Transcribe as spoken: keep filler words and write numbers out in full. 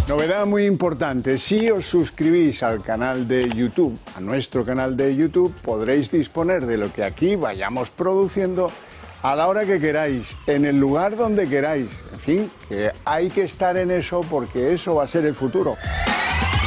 Novedad muy importante, si os suscribís al canal de YouTube, a nuestro canal de YouTube, podréis disponer de lo que aquí vayamos produciendo a la hora que queráis, en el lugar donde queráis. En fin, que hay que estar en eso porque eso va a ser el futuro.